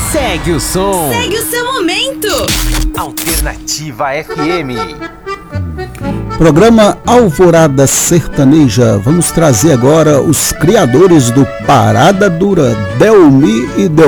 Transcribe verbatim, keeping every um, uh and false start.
Segue o som. Segue o seu momento. Alternativa F M. Programa Alvorada Sertaneja. Vamos trazer agora os criadores do Parada Dura, Delmi e Del